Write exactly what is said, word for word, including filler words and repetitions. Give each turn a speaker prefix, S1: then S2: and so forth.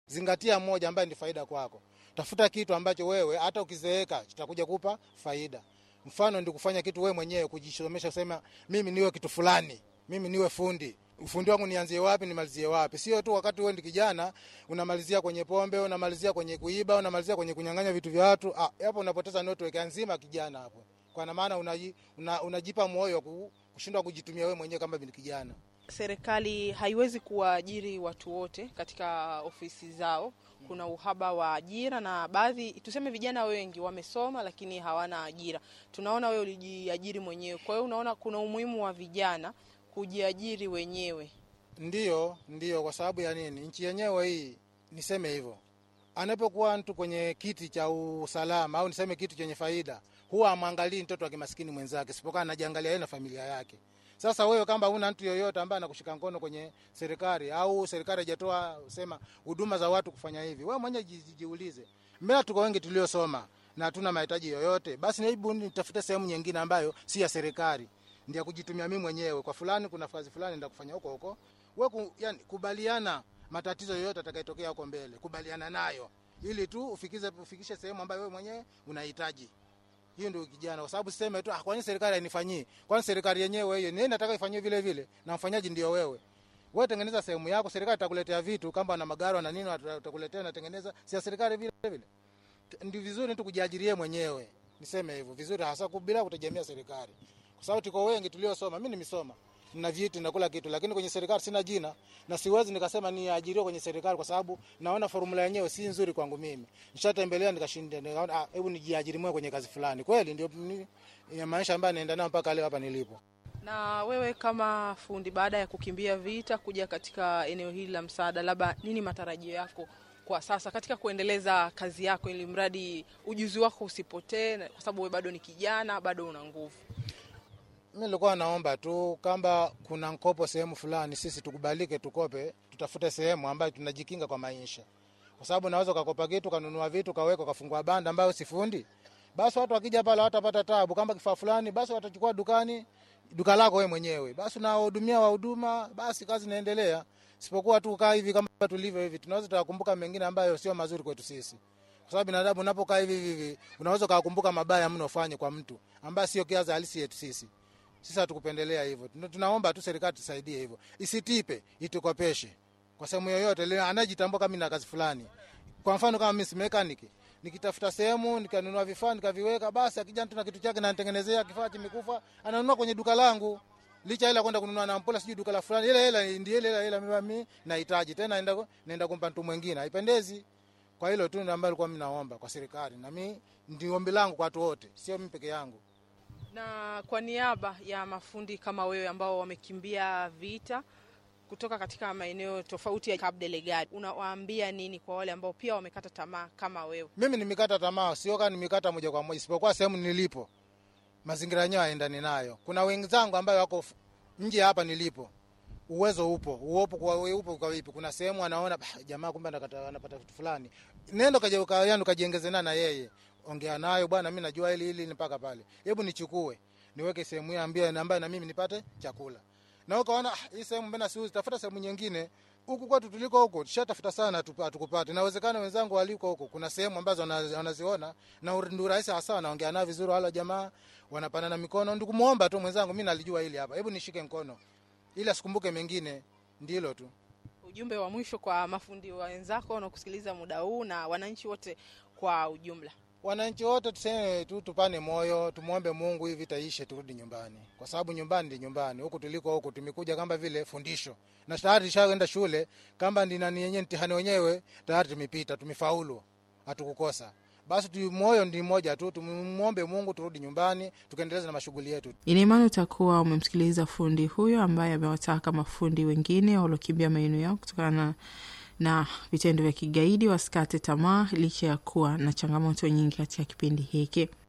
S1: zingatia moja ambaye ni faida kwako. Tafuta kitu ambacho wewe hata ukizeeka kitakuja kupa faida. Mfano ndi kufanya kitu wewe mwenyewe, kujisomesha, kusema mimi niwe kitu fulani, mimi niwe fundi. Ufundi wangu nianzie wapi nimalizie wapi? Sio tu wakati wewe ndi kijana unamalizia kwenye pombe, unamalizia kwenye kuiba, unamalizia kwenye kunyang'anya vitu vya watu. Ah, hapo unapoteza network nzima kijana hapo. Kwa maana unaji, una, unajipa moyo kushindwa kujitumia wewe mwenyewe kama bin kijana.
S2: Serikali haiwezi kuwaajiri watu wote katika ofisi zao. Kuna uhaba wa ajira na baadhi, tuseme vijana wengi wamesoma lakini hawana ajira. Tunaona wewe ulijiajiri mwenyewe. Kwa hiyo unaona kuna umuhimu wa vijana kujiajiri wenyewe.
S1: Ndiyo, ndiyo, kwa sababu ya nini? Nchi yenyewe hii, niseme hivyo, anapokuwa mtu kwenye kiti cha usalama au niseme kiti chenye faida, huwa amwangalii mtoto wa kimaskini mwenzake, sipokuwa anajiangalia yeye na familia yake. Sasa wewe kama una mtu yoyote ambaye anakushika mkono kwenye serikali au serikali haijatoa sema huduma za watu kufanya hivi, wewe mwenyewe jiulize. Mimi tuko wengi tuliosoma na hatuna mahitaji yoyote, basi hebu nitafute sehemu nyingine ambayo si ya serikali, ndio kujitumia mimi mwenyewe. Kwa fulani kuna kazi fulani nenda kufanya huko huko. Wewe ku, yani kubaliana matatizo yoyote atakayotokea huko mbele, kubaliana nayo ili tu ufikize ufikishe sehemu ambayo wewe mwenyewe unahitaji. Hiyo ndio kijana, kwa sababu siseme tu ah, kwa nini serikali hainifanyii? Kwa nini serikali yenyewe hiyo nini nataka ifanywe vile vile na mfanyaji ndio wewe? Wewe tengeneza sehemu yako, serikali itakuletea vitu kama na magari na nini watakuletea na tengeneza, si serikali vile vile. Ndio vizuri tu kujiajirie mwenyewe. Niseme hivyo, vizuri hasa bila kutegemea serikali. Kwa sababu tuko wengi tuliosoma, mimi nimesoma, nina vyeti na kula kitu, lakini kwenye serikali sina jina na siwezi nikasema ni ajiriwa kwenye serikali kwa sababu naona formula yenyewe si nzuri kwangu mimi. Nishatembelea nikashinda, nikaona ah, hebu nijiajiri mwenyewe kwenye kazi fulani. Kweli ndio ya maisha ambayo naenda nayo mpaka leo hapa nilipo.
S2: Na wewe kama fundi, baada ya kukimbia vita kuja katika eneo hili la msaada, labda nini matarajio yako kwa sasa katika kuendeleza kazi yako ili mradi ujuzi wako usipotee, kwa sababu wewe bado ni kijana, bado una nguvu?
S1: Mimi nilikuwa naomba tu kama kuna mkopo sehemu fulani sisi tukubalike tukope, tutafute sehemu ambayo tunajikinga kwa maisha. Kwa sababu naweza kukopa kitu, kanunua vitu, kaweka, kafungua banda ambayo sifundi. Basi watu wakija pale watapata taabu, kama kifaa fulani basi watachukua dukani, duka lako wewe mwenyewe. Basi unahudumia wahuduma, basi kazi inaendelea. Sipokuwa tu kaa hivi kama tulivyo hivi, tunaweza tukakumbuka mengine ambayo sio mazuri kwetu sisi. Kwa sababu binadamu unapokaa hivi hivi, unaweza kukumbuka mabaya mno ufanye kwa mtu ambaye sio kiaza halisi yetu sisi. Sisi hatukupendelea hivyo. Tunaomba tu serikali tusaidie hivyo. Isitipe, itukopeshe. Kwa sehemu yoyote leo anajitambua kama na kazi fulani. Kwa mfano kama mimi si mechanic, nikitafuta sehemu nikanunua vifaa nikaviweka, basi akija mtu na kitu chake na anitengenezea kifaa kimekufa, ananunua kwenye duka langu. Licha ila kwenda kununua na ampola sijui duka la fulani, ile ile ndiye ile ile mimi nahitaji tena naenda naenda kumpa mtu mwingine. Haipendezi. Kwa hilo tu ndio ambalo kwa mimi naomba kwa serikali. Na mimi ndio ombi langu kwa watu wote, sio mimi peke yangu.
S2: Na kwa niaba ya mafundi kama wewe ambao wamekimbia vita kutoka katika maeneo tofauti ya Cabo Delgado, unawaambia nini kwa wale ambao pia wamekata tamaa kama wewe? Mimi
S1: nimekata tamaa, sio kama nimekata moja kwa moja, isipokuwa sehemu nilipo mazingira yenyewe yaendani nayo. Kuna wenzangu ambao wako nje hapa nilipo. Uwezo upo, uopo kwa wewe upo kwa vipi? Kuna sehemu anaona jamaa kumbe anapata vitu fulani. Nenda kaje ukayanu kajiongezena na yeye. Ongea nayo, bwana mimi najua hili hili mpaka pale. Hebu nichukue, niweke sehemu hiyo ambaye ambaye na mimi nipate chakula. Na ukaona hii sehemu mbona siuzi, tafuta sehemu nyingine. Huku kwetu tuliko huko, tushatafuta sana tukupate. Inawezekana wenzangu waliko huko, kuna sehemu ambazo wanaziona na ndio rahisi hasa wanaongea nao vizuri, wala jamaa wanapanana mikono. Ndio kumuomba tu mwenzangu, mimi nalijua hili hapa. Hebu nishike mkono. Ili asikumbuke mengine, ndilo tu.
S2: Ujumbe wa mwisho kwa mafundi wenzako wanaokusikiliza muda huu na wananchi wote kwa ujumla?
S1: Wananchi wote tuseme tu tupane moyo, tumuombe Mungu hivi taishe turudi nyumbani. Kwa sababu nyumbani ndi nyumbani. Huko tuliko huko tumekuja kama vile fundisho. Na tayari tushaenda shule, kama ndi nani yenyewe mtihani wenyewe tayari tumepita, tumefaulu. Hatukukosa. Basi tu moyo ndi mmoja tu, tumuombe Mungu turudi nyumbani, tukaendeleza na mashughuli yetu.
S2: Ina imani utakuwa umemsikiliza fundi huyo ambaye amewataka mafundi wengine waliokimbia maeneo yao kutokana na vitendo vya kigaidi wasikate tamaa licha ya kuwa na changamoto nyingi katika kipindi hiki.